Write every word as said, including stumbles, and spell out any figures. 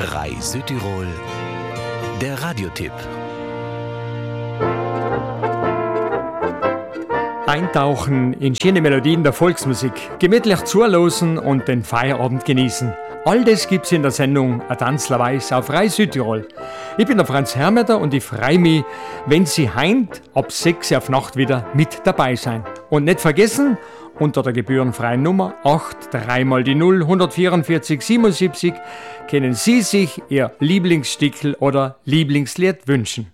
R A I Südtirol, der Radiotipp. Eintauchen in schöne Melodien der Volksmusik, gemütlich zuhören und den Feierabend genießen. All das gibt's in der Sendung A Tanzlerweis auf R A I Südtirol. Ich bin der Franz Hermeter und ich freue mich, wenn Sie heint ab sechs auf Nacht wieder mit dabei sein. Und nicht vergessen, unter der gebührenfreien Nummer acht drei mal die null hundertvierundvierzig siebenundsiebzig können Sie sich Ihr Lieblingsstickel oder Lieblingslied wünschen.